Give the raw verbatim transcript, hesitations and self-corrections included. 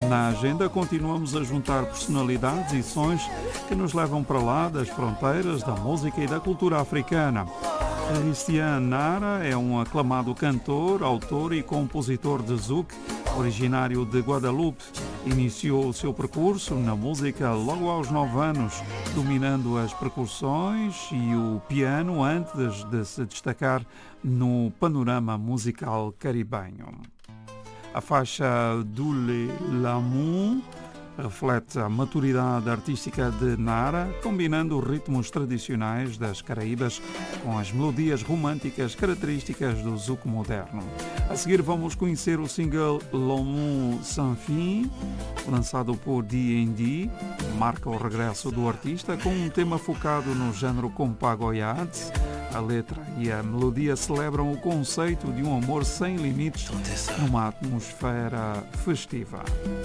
Na agenda continuamos a juntar personalidades e sons que nos levam para lá das fronteiras da música e da cultura africana. Christian Nara é um aclamado cantor, autor e compositor de zouk, originário de Guadalupe. Iniciou o seu percurso na música logo aos nove anos, dominando as percussões e o piano antes de se destacar no panorama musical caribenho. A faixa Doule L'amour reflete a maturidade artística de Nara, combinando ritmos tradicionais das Caraíbas com as melodias românticas características do zouk moderno. A seguir vamos conhecer o single L'amour sans fin, lançado por D and D, marca o regresso do artista com um tema focado no género compa goyat. A letra e a melodia celebram o conceito de um amor sem limites numa atmosfera festiva.